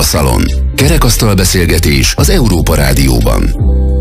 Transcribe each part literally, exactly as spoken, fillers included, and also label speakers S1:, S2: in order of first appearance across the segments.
S1: Szalon. Kerekasztal beszélgetés az Európa Rádióban.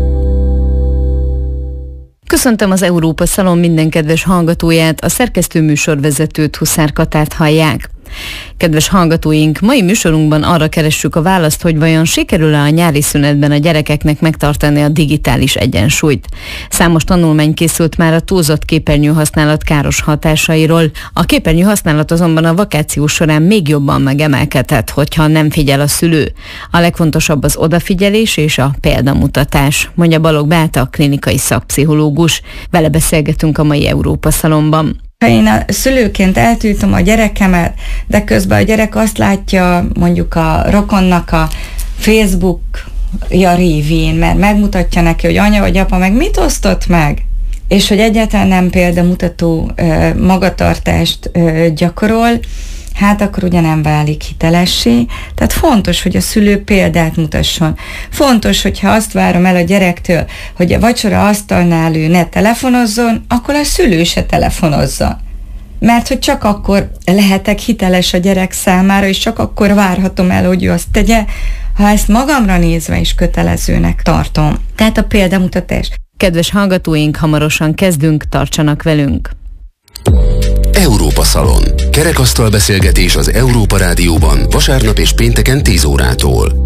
S2: Köszöntöm az Európa Szalon minden kedves hallgatóját, a szerkesztő műsorvezetőt, Huszár Katát hallják. Kedves hallgatóink, mai műsorunkban arra keressük a választ, hogy vajon sikerül-e a nyári szünetben a gyerekeknek megtartani a digitális egyensúlyt. Számos tanulmány készült már a túlzott képernyőhasználat káros hatásairól. A képernyő használat azonban a vakáció során még jobban megemelkedhet, hogyha nem figyel a szülő. A legfontosabb az odafigyelés és a példamutatás, mondja Balogh Beáta, klinikai szakpszichológus. Vele beszélgetünk a mai Európa Szalonban.
S3: Ha én a szülőként eltiltom a gyerekemet, de közben a gyerek azt látja mondjuk a rokonnak a Facebookja révén, mert megmutatja neki, hogy anya vagy apa meg mit osztott meg, és hogy egyáltalán nem példamutató magatartást gyakorol, hát akkor ugye nem válik hitelessé. Tehát fontos, hogy a szülő példát mutasson. Fontos, hogyha azt várom el a gyerektől, hogy a vacsora asztalnál ő ne telefonozzon, akkor a szülő se telefonozzon. Mert hogy csak akkor lehetek hiteles a gyerek számára, és csak akkor várhatom el, hogy ő azt tegye, ha ezt magamra nézve is kötelezőnek tartom. Tehát a példamutatás.
S2: Kedves hallgatóink, hamarosan kezdünk, tartsanak velünk!
S1: Európa Szalon. Kerekasztal beszélgetés az Európa Rádióban vasárnap és pénteken tíz órától.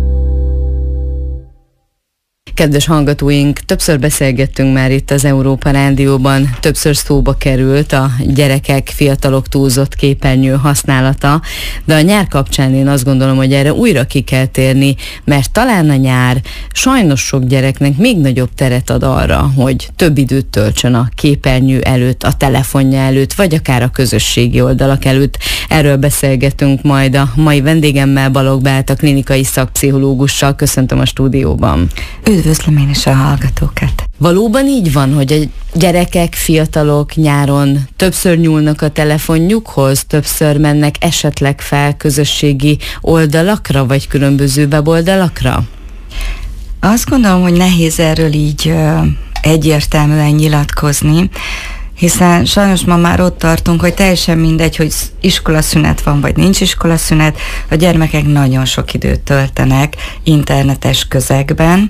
S2: Kedves hallgatóink, többször beszélgettünk már itt az Európa Rádióban, többször szóba került a gyerekek, fiatalok túlzott képernyő használata, de a nyár kapcsán én azt gondolom, hogy erre újra ki kell térni, mert talán a nyár sajnos sok gyereknek még nagyobb teret ad arra, hogy több időt töltsön a képernyő előtt, a telefonja előtt, vagy akár a közösségi oldalak előtt. Erről beszélgetünk majd a mai vendégemmel, Balogh Beáta, klinikai szakpszichológussal. Köszöntöm a stúdióban.
S3: Üdvözlöm én is a hallgatókat.
S2: Valóban így van, hogy a gyerekek, fiatalok nyáron többször nyúlnak a telefonjukhoz, többször mennek esetleg fel közösségi oldalakra, vagy különböző weboldalakra?
S3: Azt gondolom, hogy nehéz erről így ö, egyértelműen nyilatkozni, hiszen sajnos ma már ott tartunk, hogy teljesen mindegy, hogy iskolaszünet van, vagy nincs iskolaszünet, a gyermekek nagyon sok időt töltenek internetes közegben.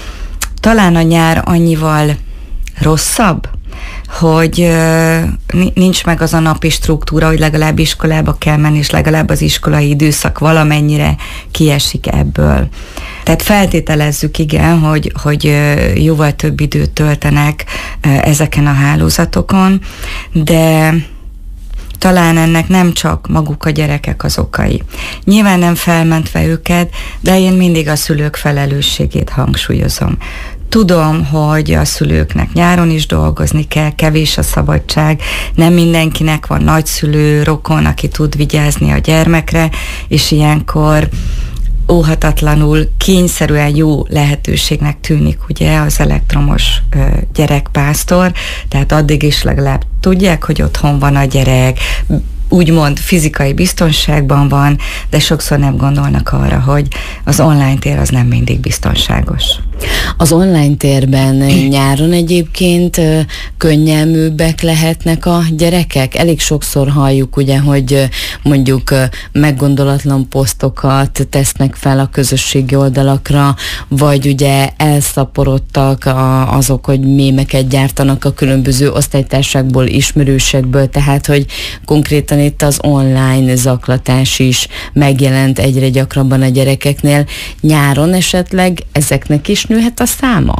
S3: Talán a nyár annyival rosszabb, hogy uh, nincs meg az a napi struktúra, hogy legalább iskolába kell menni, és legalább az iskolai időszak valamennyire kiesik ebből. Tehát feltételezzük, igen, hogy, hogy uh, jóval több időt töltenek uh, ezeken a hálózatokon, de talán ennek nem csak maguk a gyerekek az okai. Nyilván nem felmentve őket, de én mindig a szülők felelősségét hangsúlyozom. Tudom, hogy a szülőknek nyáron is dolgozni kell, kevés a szabadság, nem mindenkinek van nagyszülő, rokon, aki tud vigyázni a gyermekre, és ilyenkor óhatatlanul, kényszerűen jó lehetőségnek tűnik ugye az elektromos ö, gyerekpásztor, tehát addig is legalább tudják, hogy otthon van a gyerek, úgymond fizikai biztonságban van, de sokszor nem gondolnak arra, hogy az online tér az nem mindig biztonságos.
S2: Az online térben nyáron egyébként könnyelműbbek lehetnek a gyerekek? Elég sokszor halljuk ugye, hogy mondjuk meggondolatlan posztokat tesznek fel a közösségi oldalakra, vagy ugye elszaporodtak a, azok, hogy mémeket gyártanak a különböző osztálytársákból, ismerősekből, tehát hogy konkrétan itt az online zaklatás is megjelent egyre gyakrabban a gyerekeknél. Nyáron esetleg ezeknek is nőhet a száma?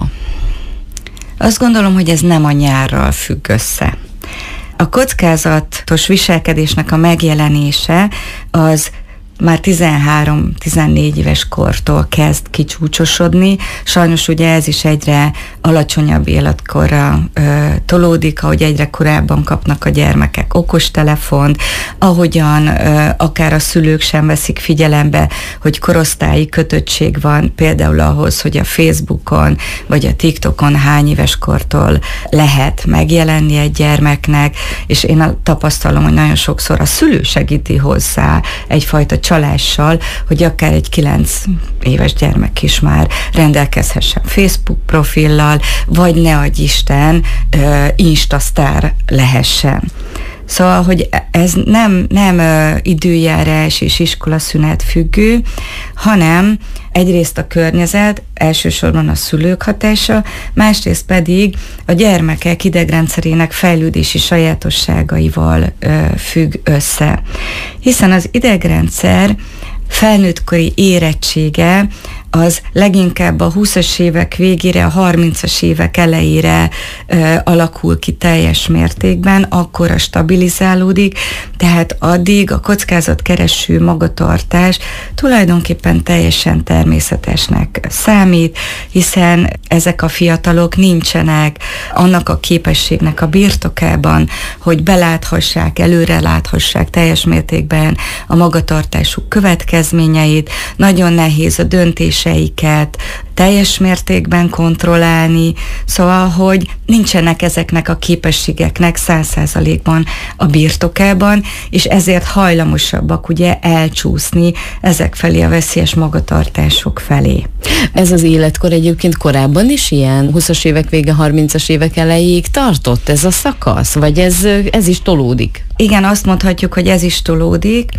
S3: Azt gondolom, hogy ez nem a nyárral függ össze. A kockázatos viselkedésnek a megjelenése az már tizenhárom-tizennégy éves kortól kezd kicsúcsosodni. Sajnos ugye ez is egyre alacsonyabb életkorra ö, tolódik, ahogy egyre korábban kapnak a gyermekek okostelefont, ahogyan ö, akár a szülők sem veszik figyelembe, hogy korosztályi kötöttség van, például ahhoz, hogy a Facebookon vagy a TikTokon hány éves kortól lehet megjelenni egy gyermeknek, és én tapasztalom, hogy nagyon sokszor a szülő segíti hozzá egyfajta csalással, hogy akár egy kilenc éves gyermek is már rendelkezhessen Facebook profillal, vagy ne adj Isten, uh, Instasztár lehessen. Szóval, hogy ez nem, nem időjárás és iskolaszünet függő, hanem egyrészt a környezet, elsősorban a szülők hatása, másrészt pedig a gyermekek idegrendszerének fejlődési sajátosságaival ö, függ össze. Hiszen az idegrendszer felnőttkori érettsége az leginkább a húszas évek végére, a harmincas évek elejére ö, alakul ki teljes mértékben, akkora stabilizálódik, tehát addig a kockázatkereső magatartás tulajdonképpen teljesen természetesnek számít, hiszen ezek a fiatalok nincsenek annak a képességnek a birtokában, hogy beláthassák, előre láthassák teljes mértékben a magatartásuk következményeit, nagyon nehéz a döntés teljes mértékben kontrollálni, szóval, hogy nincsenek ezeknek a képességeknek száz százalékban a birtokában, és ezért hajlamosabbak ugye elcsúszni ezek felé, a veszélyes magatartások felé.
S2: Ez az életkor egyébként korábban is ilyen? húszas évek vége, harmincas évek elejéig tartott ez a szakasz? Vagy ez, ez is tolódik?
S3: Igen, azt mondhatjuk, hogy ez is tolódik.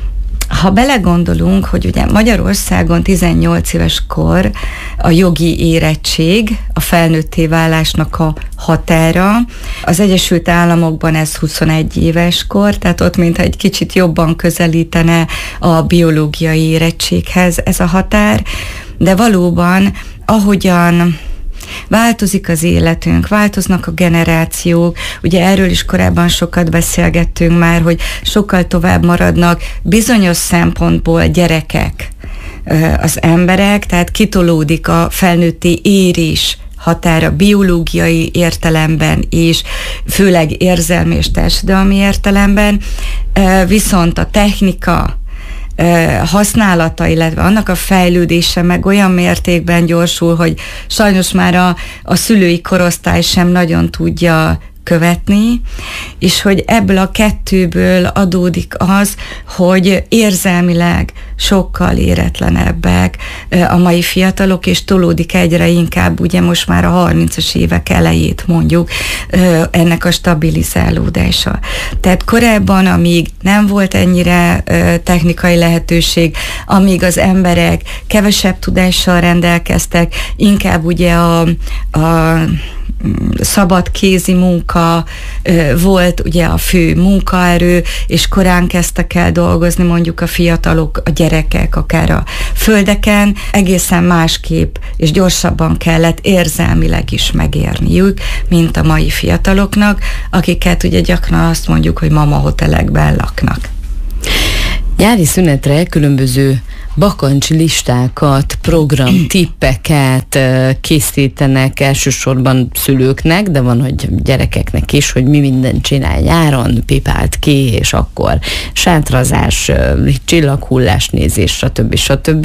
S3: Ha belegondolunk, hogy ugye Magyarországon tizennyolc éves kor a jogi érettség, a felnőtté válásnak a határa, az Egyesült Államokban ez huszonegy éves kor, tehát ott mintha egy kicsit jobban közelítene a biológiai érettséghez ez a határ, de valóban ahogyan változik az életünk, változnak a generációk, ugye erről is korábban sokat beszélgettünk már, hogy sokkal tovább maradnak bizonyos szempontból gyerekek az emberek, tehát kitolódik a felnőtti érés határa biológiai értelemben is, főleg érzelmi és társadalmi értelemben, viszont a technika használata, illetve annak a fejlődése meg olyan mértékben gyorsul, hogy sajnos már a, a szülői korosztály sem nagyon tudja követni, és hogy ebből a kettőből adódik az, hogy érzelmileg sokkal éretlenebbek a mai fiatalok, és tolódik egyre inkább, ugye most már a harmincas évek elejét mondjuk, ennek a stabilizálódása. Tehát korábban, amíg nem volt ennyire technikai lehetőség, amíg az emberek kevesebb tudással rendelkeztek, inkább ugye a, a szabad kézi munka volt ugye a fő munkaerő, és korán kezdtek el dolgozni mondjuk a fiatalok, a gyerekek, akár a földeken, egészen másképp és gyorsabban kellett érzelmileg is megérniük, mint a mai fiataloknak, akiket ugye gyakran azt mondjuk, hogy mama hotelekben laknak.
S2: Nyári szünetre különböző bakancs listákat, program tippeket készítenek elsősorban szülőknek, de van, hogy gyerekeknek is, hogy mi mindent csinál nyáron, pipált ki, és akkor sátrazás, csillaghullás nézés, stb. stb.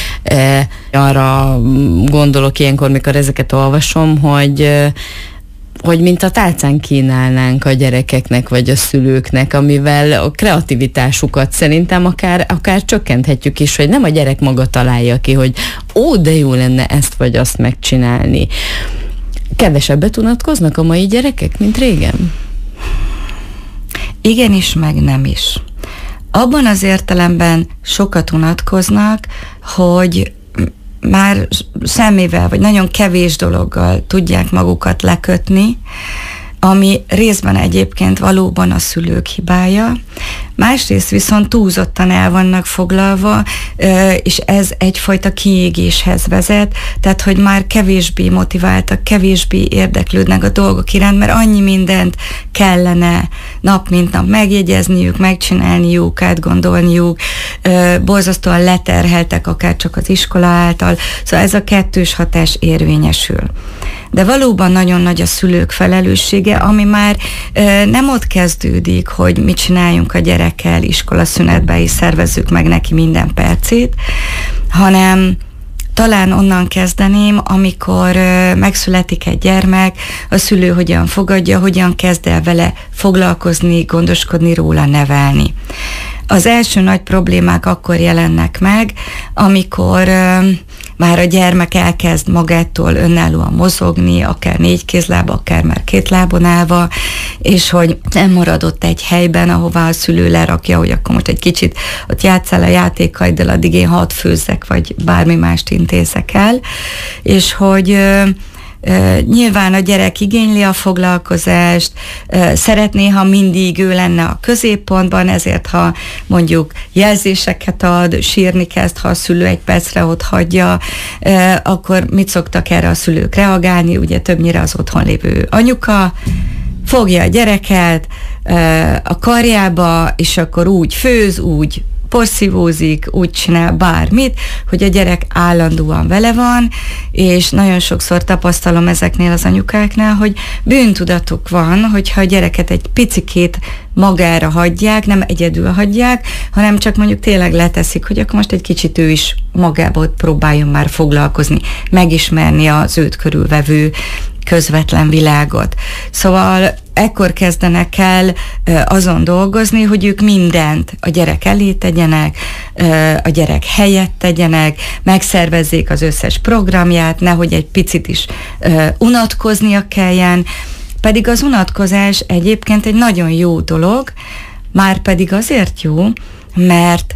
S2: Arra gondolok ilyenkor, mikor ezeket olvasom, hogy hogy mint a tálcán kínálnánk a gyerekeknek vagy a szülőknek, amivel a kreativitásukat szerintem akár, akár csökkenthetjük is, hogy nem a gyerek maga találja ki, hogy ó, de jó lenne ezt vagy azt megcsinálni. Kevesebbet unatkoznak a mai gyerekek, mint régen?
S3: Igenis, meg nem is. Abban az értelemben sokat unatkoznak, hogy már semmivel, vagy nagyon kevés dologgal tudják magukat lekötni, ami részben egyébként valóban a szülők hibája, másrészt viszont túlzottan el vannak foglalva, és ez egyfajta kiégéshez vezet, tehát hogy már kevésbé motiváltak, kevésbé érdeklődnek a dolgok iránt, mert annyi mindent kellene nap mint nap megjegyezniük, megcsinálniuk, átgondolniuk, borzasztóan leterheltek akár csak az iskola által, szóval ez a kettős hatás érvényesül. De valóban nagyon nagy a szülők felelőssége, ami már ö, nem ott kezdődik, hogy mit csináljunk a gyerekkel iskolaszünetben, és szervezzük meg neki minden percét, hanem talán onnan kezdeném, amikor ö, megszületik egy gyermek, a szülő hogyan fogadja, hogyan kezd el vele foglalkozni, gondoskodni róla, nevelni. Az első nagy problémák akkor jelennek meg, amikor ö, már a gyermek elkezd magától önállóan mozogni, akár négy kézlába, akár már két lábon állva, és hogy nem maradott egy helyben, ahová a szülő lerakja, hogy akkor most egy kicsit ott játsszál a játékaiddal, addig én hadd főzzek, vagy bármi mást intézek el, és hogy Uh, nyilván a gyerek igényli a foglalkozást, uh, szeretné, ha mindig ő lenne a középpontban, ezért ha mondjuk jelzéseket ad, sírni kezd, ha a szülő egy percre ott hagyja, uh, akkor mit szoktak erre a szülők reagálni? Ugye többnyire az otthon lévő anyuka fogja a gyereket uh, a karjába, és akkor úgy főz, úgy porszívózik, úgy csinál bármit, hogy a gyerek állandóan vele van, és nagyon sokszor tapasztalom ezeknél az anyukáknál, hogy bűntudatuk van, hogyha a gyereket egy picikét magára hagyják, nem egyedül hagyják, hanem csak mondjuk tényleg leteszik, hogy akkor most egy kicsit ő is magából próbáljon már foglalkozni, megismerni az őt körülvevő közvetlen világot. Szóval ekkor kezdenek el azon dolgozni, hogy ők mindent a gyerek elé tegyenek, a gyerek helyett tegyenek, megszervezzék az összes programját, nehogy egy picit is unatkoznia kelljen, pedig az unatkozás egyébként egy nagyon jó dolog, már pedig azért jó, mert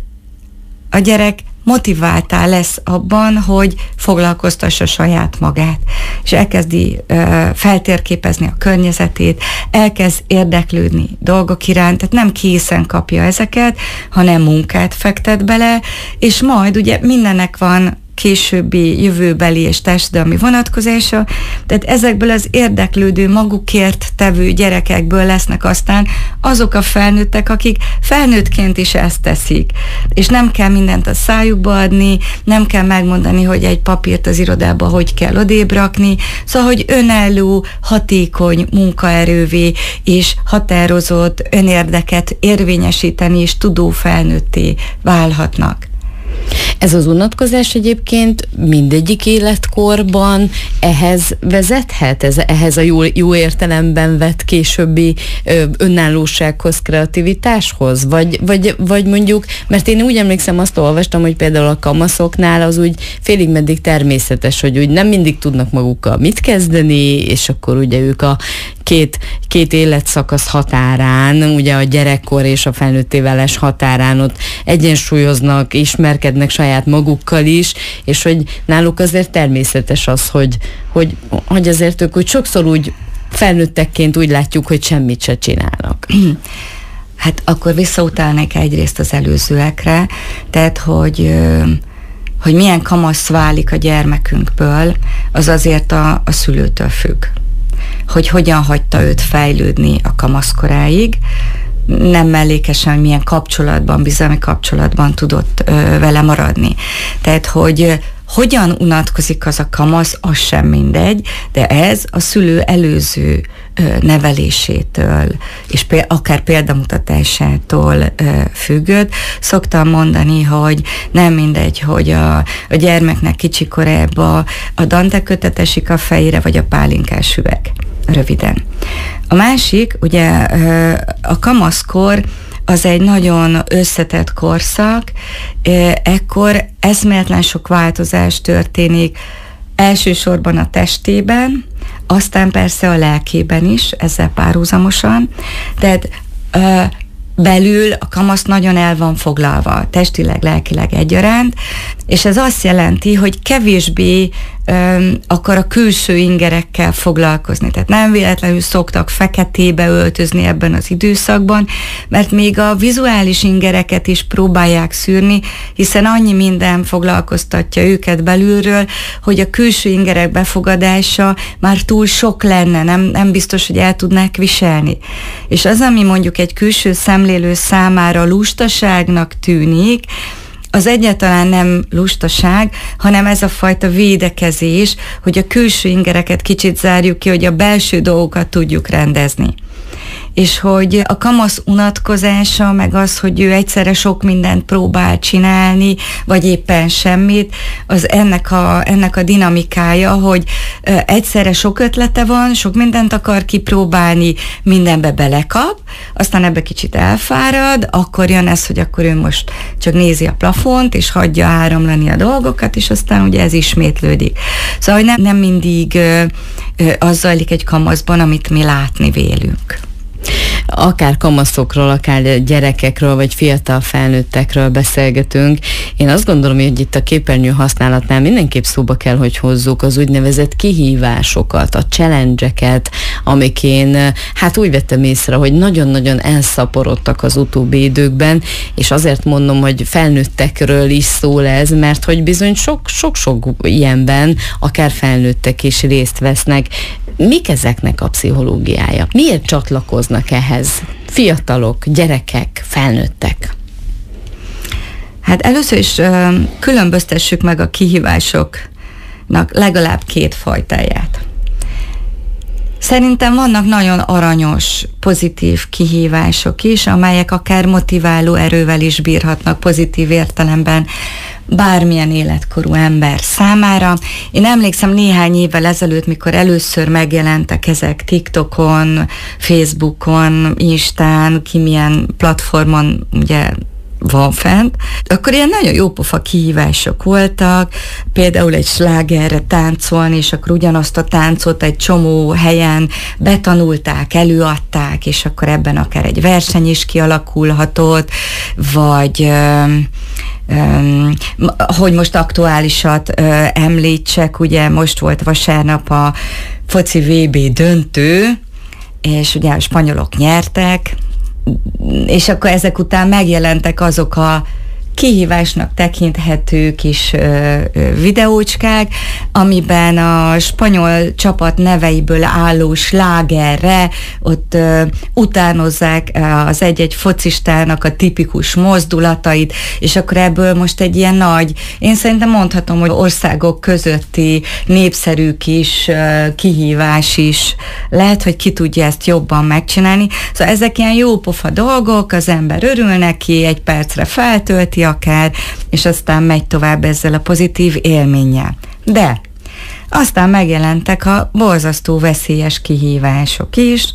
S3: a gyerek motiváltá lesz abban, hogy foglalkoztassa saját magát, és elkezdi uh, feltérképezni a környezetét, elkezd érdeklődni dolgok iránt, tehát nem készen kapja ezeket, hanem munkát fektet bele, és majd ugye mindennek van későbbi jövőbeli és társadalmi vonatkozása, tehát ezekből az érdeklődő, magukért tevő gyerekekből lesznek aztán azok a felnőttek, akik felnőttként is ezt teszik, és nem kell mindent a szájukba adni, nem kell megmondani, hogy egy papírt az irodába hogy kell odébb rakni, szóval, hogy önálló, hatékony munkaerővé és határozott önérdeket érvényesíteni és tudó felnőtté válhatnak.
S2: Ez az unatkozás egyébként mindegyik életkorban ehhez vezethet, ez, ehhez a jó, jó értelemben vett későbbi ö, önállósághoz, kreativitáshoz? Vagy, vagy, vagy mondjuk, mert én úgy emlékszem, azt olvastam, hogy például a kamaszoknál az úgy félig meddig természetes, hogy úgy nem mindig tudnak magukkal mit kezdeni, és akkor ugye ők a két, két életszakasz határán, ugye a gyerekkor és a felnőtté válás határán ott egyensúlyoznak, ismerkednek saját magukkal is, és hogy náluk azért természetes az, hogy, hogy, hogy azért ők úgy sokszor úgy felnőttekként úgy látjuk, hogy semmit se csinálnak.
S3: Hát akkor visszautalnék egyrészt az előzőekre, tehát hogy hogy milyen kamasz válik a gyermekünkből, az azért a, a szülőtől függ. Hogy hogyan hagyta őt fejlődni a kamaszkoráig, nem mellékesen, hogy milyen kapcsolatban, bizalmi kapcsolatban tudott ö, vele maradni. Tehát, hogy hogyan unatkozik az a kamasz, az sem mindegy, de ez a szülő előző ö, nevelésétől, és pé- akár példamutatásától ö, függött. Szoktam mondani, hogy nem mindegy, hogy a, a gyermeknek kicsi korában a Dante kötet esik a fejére, vagy a pálinkás üveg. Röviden. A másik, ugye a kamaszkor az egy nagyon összetett korszak, ekkor eszméletlen sok változás történik, elsősorban a testében, aztán persze a lelkében is, ezzel párhuzamosan, tehát belül a kamasz nagyon el van foglalva, testileg, lelkileg egyaránt, és ez azt jelenti, hogy kevésbé öm, akar a külső ingerekkel foglalkozni. Tehát nem véletlenül szoktak feketébe öltözni ebben az időszakban, mert még a vizuális ingereket is próbálják szűrni, hiszen annyi minden foglalkoztatja őket belülről, hogy a külső ingerek befogadása már túl sok lenne, nem, nem biztos, hogy el tudnák viselni. És az, ami mondjuk egy külső szemlélő számára lustaságnak tűnik, az egyáltalán nem lustaság, hanem ez a fajta védekezés, hogy a külső ingereket kicsit zárjuk ki, hogy a belső dolgokat tudjuk rendezni. és hogy a kamasz unatkozása, meg az, hogy ő egyszerre sok mindent próbál csinálni, vagy éppen semmit, az ennek a, ennek a dinamikája, hogy egyszerre sok ötlete van, sok mindent akar kipróbálni, mindenbe belekap, aztán ebbe kicsit elfárad, akkor jön ez, hogy akkor ő most csak nézi a plafont, és hagyja áramlani a dolgokat, és aztán ugye ez ismétlődik. Szóval nem, nem mindig ö, ö, az zajlik egy kamaszban, amit mi látni vélünk.
S2: Akár kamaszokról, akár gyerekekről, vagy fiatal felnőttekről beszélgetünk. Én azt gondolom, hogy itt a képernyő használatnál mindenképp szóba kell, hogy hozzuk az úgynevezett kihívásokat, a challenge-eket, amik én hát úgy vettem észre, hogy nagyon-nagyon elszaporodtak az utóbbi időkben, és azért mondom, hogy felnőttekről is szól ez, mert hogy bizony sok-sok ilyenben akár felnőttek is részt vesznek. Mik ezeknek a pszichológiája? Miért csatlakoznak ehhez fiatalok, gyerekek, felnőttek?
S3: Hát először is ö, különböztessük meg a kihívásoknak legalább két fajtáját. Szerintem vannak nagyon aranyos, pozitív kihívások is, amelyek akár motiváló erővel is bírhatnak pozitív értelemben bármilyen életkorú ember számára. Én emlékszem néhány évvel ezelőtt, mikor először megjelentek ezek TikTokon, Facebookon, Instán, ki milyen platformon ugye van fent, akkor ilyen nagyon jópofa kihívások voltak, például egy slágerre táncolni, és akkor ugyanazt a táncot egy csomó helyen betanulták, előadták, és akkor ebben akár egy verseny is kialakulhatott, vagy öm, öm, hogy most aktuálisat ö, említsek, ugye most volt vasárnap a foci vé bé döntő, és ugye a spanyolok nyertek, és akkor ezek után megjelentek azok a kihívásnak tekinthető kis ö, ö, videócskák, amiben a spanyol csapat neveiből álló slágerre ott ö, utánozzák az egy-egy focistának a tipikus mozdulatait, és akkor ebből most egy ilyen nagy, én szerintem mondhatom, hogy országok közötti népszerű kis ö, kihívás is lehet, hogy ki tudja ezt jobban megcsinálni. Szóval ezek ilyen jópofa dolgok, az ember örül neki, egy percre feltölti akár, és aztán megy tovább ezzel a pozitív élménnyel. De aztán megjelentek a borzasztó veszélyes kihívások is,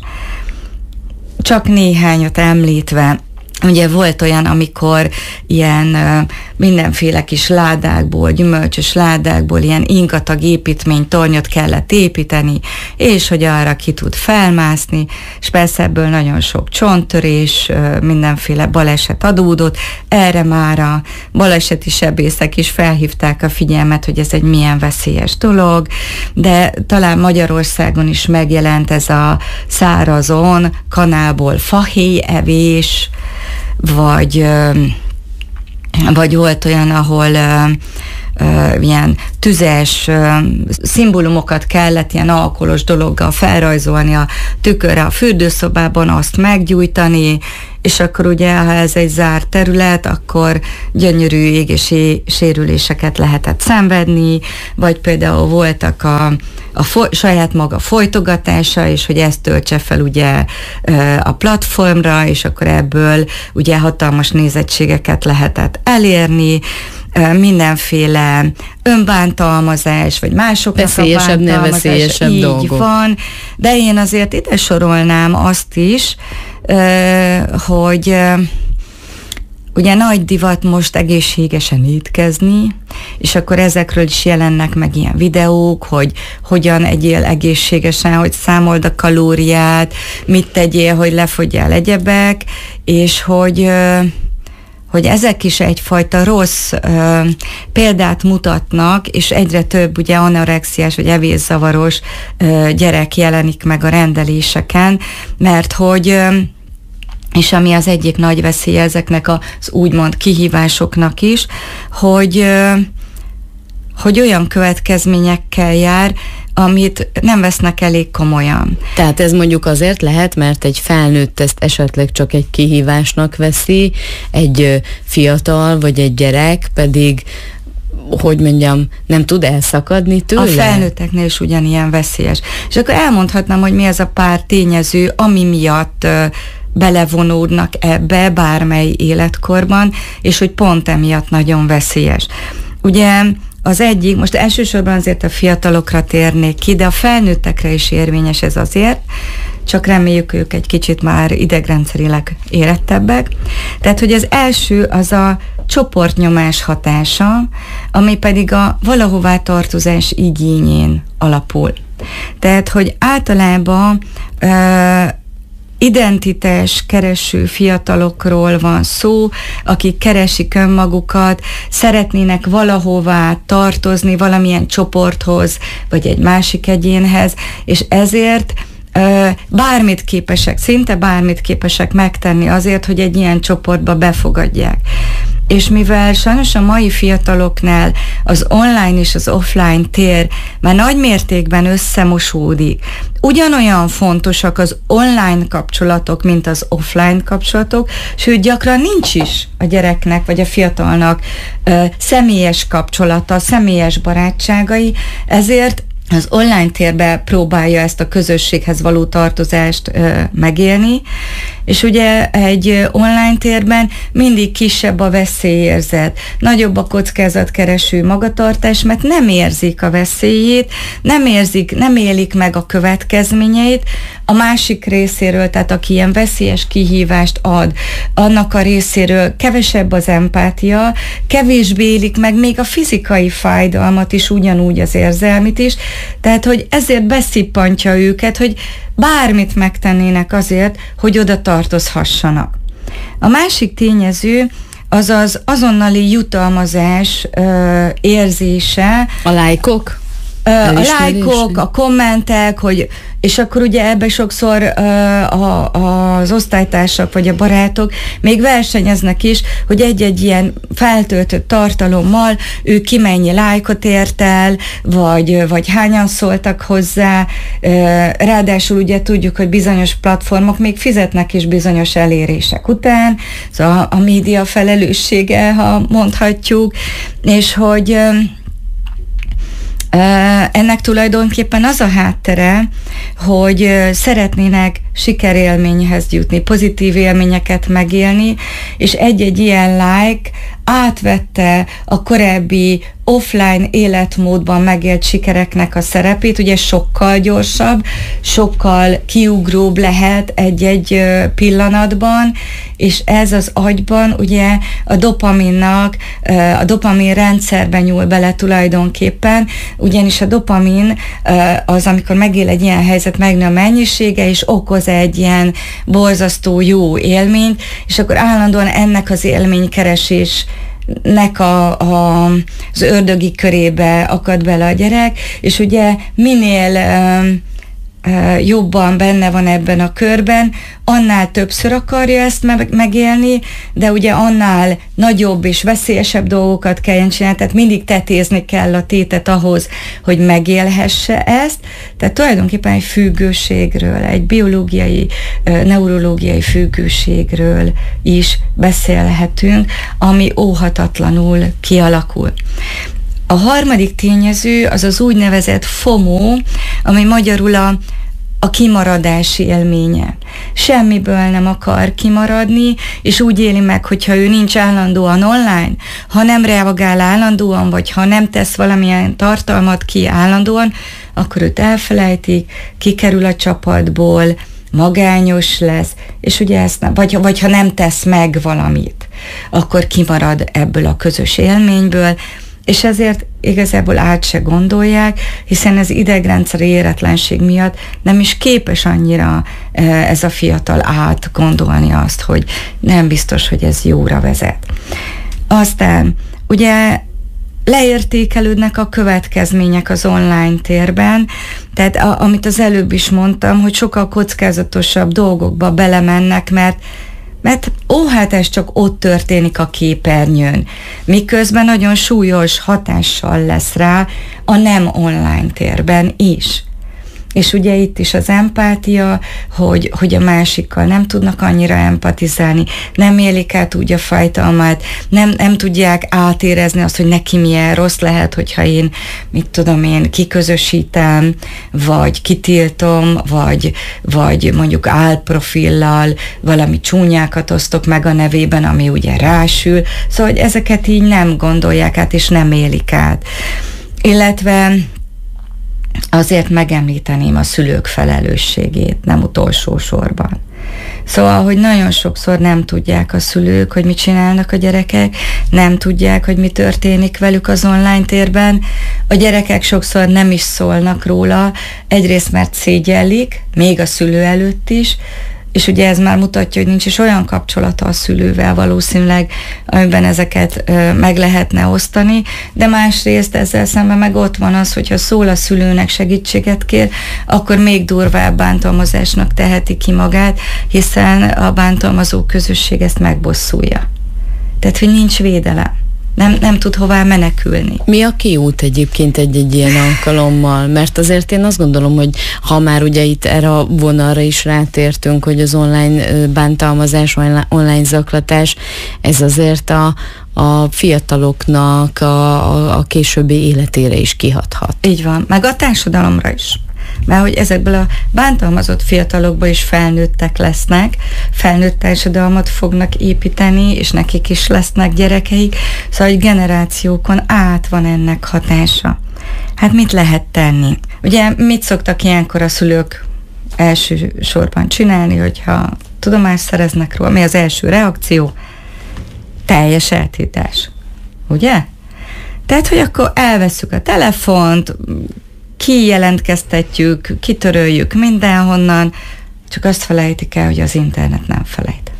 S3: csak néhányat említve. Ugye volt olyan, amikor ilyen uh, mindenféle kis ládákból, gyümölcsös ládákból ilyen ingatag építmény, tornyot kellett építeni, és hogy arra ki tud felmászni, és persze ebből nagyon sok csonttörés, uh, mindenféle baleset adódott. Erre már a baleseti sebészek is felhívták a figyelmet, hogy ez egy milyen veszélyes dolog, de talán Magyarországon is megjelent ez a szárazon, kanálból fahéj evés, vagy, vagy volt olyan, ahol uh, ilyen tüzes uh, szimbólumokat kellett ilyen alkoholos dologgal felrajzolni a tükörre a fürdőszobában, azt meggyújtani, és akkor ugye, ha ez egy zárt terület, akkor gyönyörű égési sérüléseket lehetett szenvedni, vagy például voltak a, a fo- saját maga folytogatása, és hogy ezt töltse fel ugye a platformra, és akkor ebből ugye hatalmas nézettségeket lehetett elérni, mindenféle önbántalmazás, vagy másoknak
S2: veszélyesebb, a veszélyesebb
S3: így
S2: dolgok.
S3: van, de én azért ide sorolnám azt is, hogy ugye nagy divat most egészségesen étkezni, és akkor ezekről is jelennek meg ilyen videók, hogy hogyan egyél egészségesen, hogy számold a kalóriát, mit tegyél, hogy lefogyjál egyebek, és hogy hogy ezek is egyfajta rossz ö, példát mutatnak, és egyre több ugye anorexiás vagy evészavaros ö, gyerek jelenik meg a rendeléseken, mert hogy ö, és ami az egyik nagy veszélye ezeknek az úgymond kihívásoknak is, hogy, ö, hogy olyan következményekkel jár, amit nem vesznek elég komolyan.
S2: Tehát ez mondjuk azért lehet, mert egy felnőtt ezt esetleg csak egy kihívásnak veszi, egy fiatal vagy egy gyerek pedig hogy mondjam, nem tud elszakadni tőle?
S3: A felnőtteknél is ugyanilyen veszélyes. És akkor elmondhatnám, hogy mi az a pár tényező, ami miatt uh, belevonódnak ebbe bármely életkorban, és hogy pont emiatt nagyon veszélyes. Ugye az egyik, most elsősorban azért a fiatalokra térnék ki, de a felnőttekre is érvényes ez azért, csak reméljük ők egy kicsit már idegrendszerileg érettebbek. Tehát, hogy az első az a csoportnyomás hatása, ami pedig a valahová tartozás igényén alapul. Tehát, hogy általában uh, identitás kereső fiatalokról van szó, akik keresik önmagukat, szeretnének valahová tartozni, valamilyen csoporthoz, vagy egy másik egyénhez, és ezért bármit képesek, szinte bármit képesek megtenni azért, hogy egy ilyen csoportba befogadják. És mivel sajnos a mai fiataloknál az online és az offline tér már nagy mértékben összemosódik, ugyanolyan fontosak az online kapcsolatok, mint az offline kapcsolatok, sőt gyakran nincs is a gyereknek vagy a fiatalnak ö, személyes kapcsolata, személyes barátságai, ezért az online térbe próbálja ezt a közösséghez való tartozást ö, megélni, és ugye egy online térben mindig kisebb a veszélyérzet, nagyobb a kockázatkereső magatartás, mert nem érzik a veszélyét, nem érzik, nem élik meg a következményeit, a másik részéről, tehát aki ilyen veszélyes kihívást ad, annak a részéről kevesebb az empátia, kevésbé élik meg még a fizikai fájdalmat is, ugyanúgy az érzelmit is, tehát hogy ezért beszippantja őket, hogy bármit megtennének azért, hogy oda tartozhassanak. A másik tényező az az azonnali jutalmazás ö, érzése.
S2: A lájkok?
S3: A lájkok, a kommentek, hogy, és akkor ugye ebbe sokszor uh, a, az osztálytársak vagy a barátok még versenyeznek is, hogy egy-egy ilyen feltöltött tartalommal ő ki mennyi lájkot ért el, vagy, vagy hányan szóltak hozzá. Uh, ráadásul ugye tudjuk, hogy bizonyos platformok még fizetnek is bizonyos elérések után, szóval a, a média felelőssége, ha mondhatjuk, és hogy uh, ennek tulajdonképpen az a háttere, hogy szeretnének sikerélményhez jutni, pozitív élményeket megélni, és egy-egy ilyen like átvette a korábbi offline életmódban megélt sikereknek a szerepét, ugye sokkal gyorsabb, sokkal kiugróbb lehet egy-egy pillanatban, és ez az agyban ugye a dopaminnak, a dopamin rendszerben nyúl bele tulajdonképpen, ugyanis a dopamin az, amikor megél egy ilyen helyzet, megnő a mennyisége, és okoz egy ilyen borzasztó jó élményt, és akkor állandóan ennek az élménykeresés nek a, a, az ördögi körébe akad bele a gyerek, és ugye minél ö, ö, jobban benne van ebben a körben, annál többször akarja ezt me- megélni, de ugye annál nagyobb és veszélyesebb dolgokat kelljen csinálni, tehát mindig tetézni kell a tétet ahhoz, hogy megélhesse ezt, tehát tulajdonképpen egy függőségről, egy biológiai, neurológiai függőségről is beszélhetünk, ami óhatatlanul kialakul. A harmadik tényező az az úgynevezett FOMO, ami magyarul a a kimaradási élménye. Semmiből nem akar kimaradni, és úgy éli meg, hogyha ő nincs állandóan online, ha nem reagál állandóan, vagy ha nem tesz valamilyen tartalmat ki állandóan, akkor őt elfelejtik, kikerül a csapatból, magányos lesz, és ugye ezt nem, vagy, vagy ha nem tesz meg valamit, akkor kimarad ebből a közös élményből, és ezért igazából át se gondolják, hiszen az idegrendszeri éretlenség miatt nem is képes annyira ez a fiatal átgondolni azt, hogy nem biztos, hogy ez jóra vezet. Aztán ugye leértékelődnek a következmények az online térben, tehát a, amit az előbb is mondtam, hogy sokkal kockázatosabb dolgokba belemennek, mert Mert ó, hát ez csak ott történik a képernyőn, miközben nagyon súlyos hatással lesz rá a nem online térben is. És ugye itt is az empátia, hogy, hogy a másikkal nem tudnak annyira empatizálni, nem élik át úgy a fájdalmát, nem, nem tudják átérezni azt, hogy neki milyen rossz lehet, hogyha én, mit tudom én, kiközösítem, vagy kitiltom, vagy, vagy mondjuk álprofillal valami csúnyákat osztok meg a nevében, ami ugye rásül. Szóval, hogy ezeket így nem gondolják át, és nem élik át. Illetve azért megemlíteném a szülők felelősségét, nem utolsó sorban. Szóval, hogy nagyon sokszor nem tudják a szülők, hogy mit csinálnak a gyerekek, nem tudják, hogy mi történik velük az online térben. A gyerekek sokszor nem is szólnak róla, egyrészt mert szégyellik, még a szülő előtt is, és ugye ez már mutatja, hogy nincs is olyan kapcsolata a szülővel valószínűleg, amiben ezeket ö, meg lehetne osztani, de másrészt ezzel szemben meg ott van az, hogyha szól a szülőnek, segítséget kér, akkor még durvább bántalmazásnak teheti ki magát, hiszen a bántalmazó közösség ezt megbosszulja. Tehát, hogy nincs védelem. Nem, nem tud hová menekülni.
S2: Mi a kiút egyébként egy-egy ilyen alkalommal? Mert azért én azt gondolom, hogy ha már ugye itt erre a vonalra is rátértünk, hogy az online bántalmazás, online zaklatás, ez azért a, a fiataloknak a, a, a későbbi életére is kihathat.
S3: Így van, meg a társadalomra is. Mert hogy ezekből a bántalmazott fiatalokból is felnőttek lesznek, felnőtt társadalmat fognak építeni, és nekik is lesznek gyerekeik, szóval hogy generációkon át van ennek hatása. Hát mit lehet tenni? Ugye mit szoktak ilyenkor a szülők elsősorban csinálni, hogyha tudomást szereznek róla? Mi az első reakció? Teljes eltiltás. Ugye? Tehát, hogy akkor elvesszük a telefont, kijelentkeztetjük, kitöröljük mindenhonnan, csak azt felejtik el, hogy az internet nem felejt.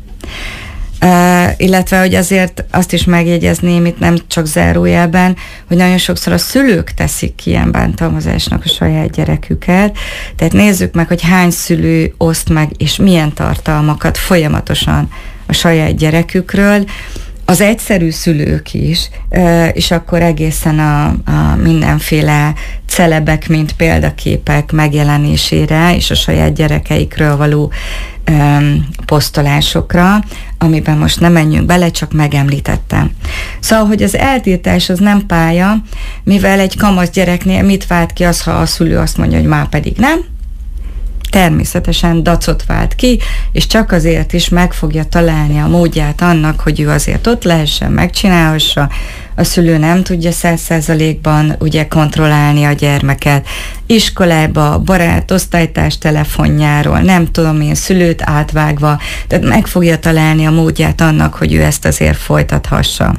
S3: Uh, illetve, hogy azért azt is megjegyezném itt nem csak zárójelben, hogy nagyon sokszor a szülők teszik ilyen bántalmazásnak a saját gyereküket, tehát nézzük meg, hogy hány szülő oszt meg, és milyen tartalmakat folyamatosan a saját gyerekükről, az egyszerű szülők is, és akkor egészen a, a mindenféle celebek, mint példaképek megjelenésére, és a saját gyerekeikről való um, posztolásokra, amiben most nem menjünk bele, csak megemlítettem. Szóval, hogy az eltiltás az nem pálya, mivel egy kamasz gyereknél mit vált ki az, ha a szülő azt mondja, hogy már pedig nem, természetesen dacot vált ki, és csak azért is meg fogja találni a módját annak, hogy ő azért ott lehessen, megcsinálhassa. A szülő nem tudja száz százalékban ugye kontrollálni a gyermeket. Iskolába, barát, osztálytárs telefonjáról, nem tudom én, szülőt átvágva, tehát meg fogja találni a módját annak, hogy ő ezt azért folytathassa.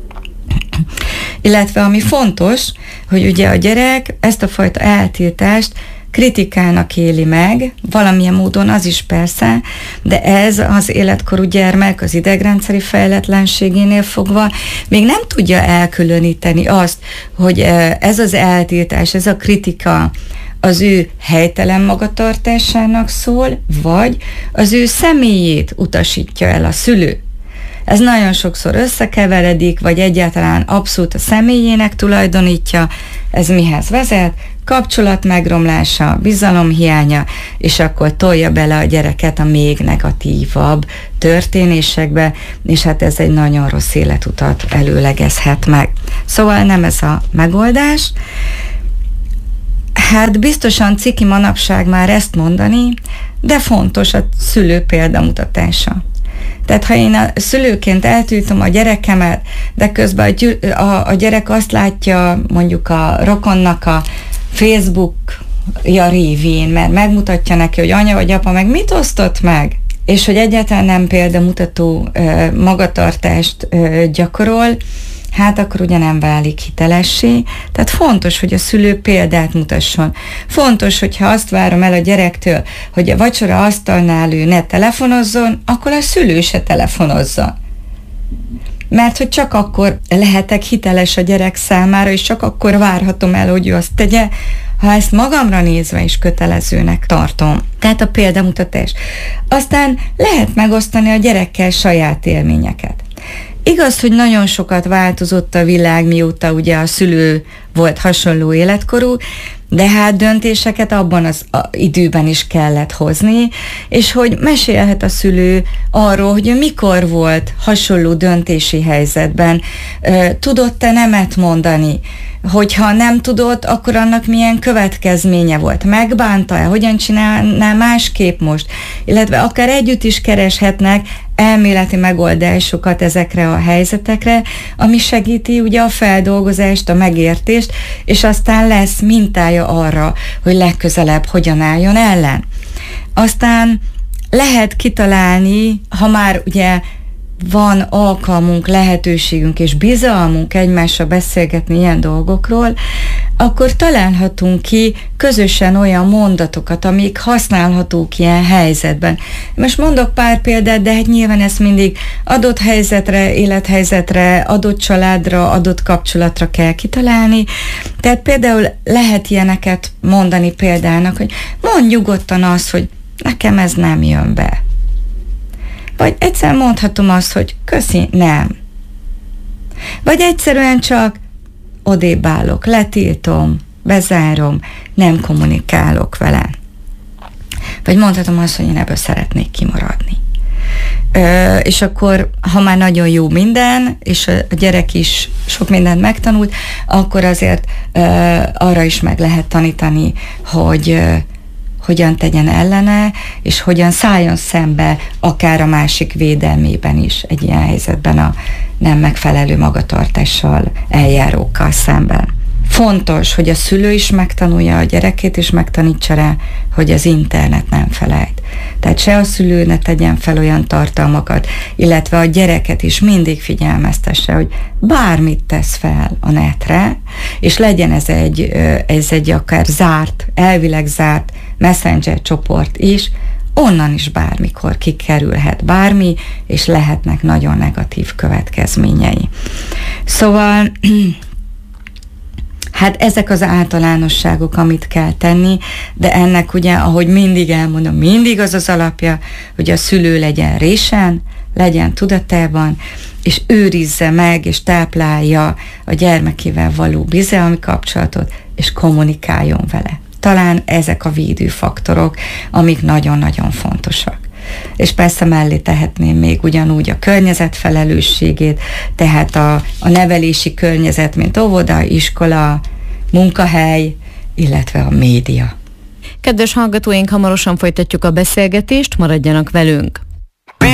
S3: Illetve ami fontos, hogy ugye a gyerek ezt a fajta eltiltást kritikának éli meg, valamilyen módon az is persze, de ez az életkorú gyermek az idegrendszeri fejletlenségénél fogva még nem tudja elkülöníteni azt, hogy ez az eltiltás, ez a kritika az ő helytelen magatartásának szól, vagy az ő személyét utasítja el a szülő. Ez nagyon sokszor összekeveredik, vagy egyáltalán abszolút a személyének tulajdonítja. Ez mihez vezet? Kapcsolat megromlása, bizalomhiánya, és akkor tolja bele a gyereket a még negatívabb történésekbe, és hát ez egy nagyon rossz életutat előlegezhet meg. Szóval nem ez a megoldás. Hát biztosan ciki manapság már ezt mondani, de fontos a szülő példamutatása. Tehát ha én a szülőként eltiltom a gyerekemet, de közben a, gyü- a, a gyerek azt látja mondjuk a rokonnak a Facebookja révén, mert megmutatja neki, hogy anya vagy apa meg mit osztott meg, és hogy egyáltalán nem példamutató ö, magatartást ö, gyakorol, hát akkor ugye nem válik hitelessé. Tehát fontos, hogy a szülő példát mutasson. Fontos, hogyha azt várom el a gyerektől, hogy a vacsora asztalnál ő ne telefonozzon, akkor a szülő se telefonozzon. Mert hogy csak akkor lehetek hiteles a gyerek számára, és csak akkor várhatom el, hogy ő azt tegye, ha ezt magamra nézve is kötelezőnek tartom. Tehát a példamutatás. Aztán lehet megosztani a gyerekkel saját élményeket. Igaz, hogy nagyon sokat változott a világ, mióta ugye a szülő volt hasonló életkorú, de hát döntéseket abban az időben is kellett hozni, és hogy mesélhet a szülő arról, hogy mikor volt hasonló döntési helyzetben, tudott-e nemet mondani, hogyha nem tudott, akkor annak milyen következménye volt, megbánta-e, hogyan csinálná másképp most, illetve akár együtt is kereshetnek elméleti megoldásokat ezekre a helyzetekre, ami segíti ugye a feldolgozást, a megértést, és aztán lesz mintája arra, hogy legközelebb hogyan álljon ellen. Aztán lehet kitalálni, ha már ugye van alkalmunk, lehetőségünk és bizalmunk egymással beszélgetni ilyen dolgokról, akkor találhatunk ki közösen olyan mondatokat, amik használhatók ilyen helyzetben. Most mondok pár példát, de hát nyilván ezt mindig adott helyzetre, élethelyzetre, adott családra, adott kapcsolatra kell kitalálni. Tehát például lehet ilyeneket mondani példának, hogy mondj nyugodtan azt, hogy nekem ez nem jön be. Vagy egyszer mondhatom azt, hogy köszi, nem. Vagy egyszerűen csak odébb állok, letiltom, bezárom, nem kommunikálok vele. Vagy mondhatom azt, hogy én ebből szeretnék kimaradni. Ö, és akkor, ha már nagyon jó minden, és a gyerek is sok mindent megtanult, akkor azért ö, arra is meg lehet tanítani, hogy ö, hogyan tegyen ellene, és hogyan szálljon szembe akár a másik védelmében is egy ilyen helyzetben a nem megfelelő magatartással, eljárókkal szemben. Fontos, hogy a szülő is megtanulja a gyerekét, és megtanítsa rá, hogy az internet nem felejt. Tehát se a szülő ne tegyen fel olyan tartalmakat, illetve a gyereket is mindig figyelmeztesse, hogy bármit tesz fel a netre, és legyen ez egy, ez egy akár zárt, elvileg zárt messenger csoport is, onnan is bármikor kikerülhet bármi, és lehetnek nagyon negatív következményei. Szóval hát ezek az általánosságok, amit kell tenni, de ennek ugye, ahogy mindig elmondom, mindig az az alapja, hogy a szülő legyen résen, legyen tudatában, és őrizze meg, és táplálja a gyermekével való bizalmi kapcsolatot, és kommunikáljon vele. Talán ezek a védőfaktorok, amik nagyon-nagyon fontosak. És persze mellé tehetném még ugyanúgy a környezet felelősségét, tehát a, a nevelési környezet, mint óvoda, iskola, munkahely, illetve a média.
S2: Kedves hallgatóink, hamarosan folytatjuk a beszélgetést, maradjanak velünk!